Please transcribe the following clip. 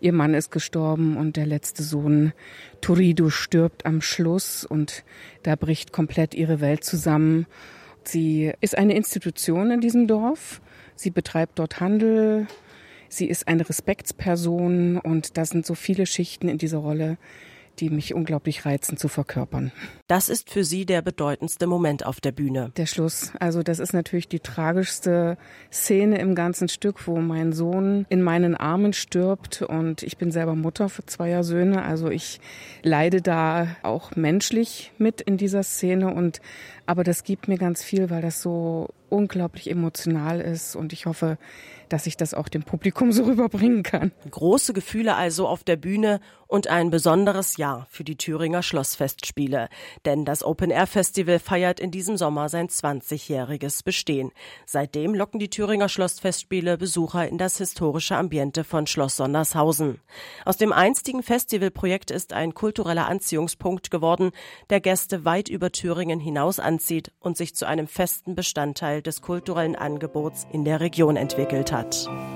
Ihr Mann ist gestorben und der letzte Sohn Turiddu stirbt am Schluss und da bricht komplett ihre Welt zusammen. Sie ist eine Institution in diesem Dorf. Sie betreibt dort Handel. Sie ist eine Respektsperson und da sind so viele Schichten in dieser Rolle, die mich unglaublich reizen zu verkörpern. Das ist für Sie der bedeutendste Moment auf der Bühne. Der Schluss. Also das ist natürlich die tragischste Szene im ganzen Stück, wo mein Sohn in meinen Armen stirbt und ich bin selber Mutter für 2 Söhne. Also ich leide da auch menschlich mit in dieser Szene aber das gibt mir ganz viel, weil das so unglaublich emotional ist und ich hoffe, dass ich das auch dem Publikum so rüberbringen kann. Große Gefühle also auf der Bühne und ein besonderes Jahr für die Thüringer Schlossfestspiele. Denn das Open-Air-Festival feiert in diesem Sommer sein 20-jähriges Bestehen. Seitdem locken die Thüringer Schlossfestspiele Besucher in das historische Ambiente von Schloss Sondershausen. Aus dem einstigen Festivalprojekt ist ein kultureller Anziehungspunkt geworden, der Gäste weit über Thüringen hinaus anzieht und sich zu einem festen Bestandteil des kulturellen Angebots in der Region entwickelt hat.